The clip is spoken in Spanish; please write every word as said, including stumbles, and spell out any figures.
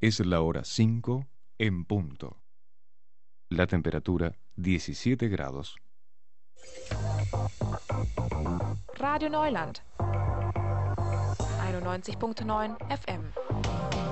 Es la hora cinco en punto. La temperatura diecisiete grados. Radio Neuland, einundneunzig Komma neun F M.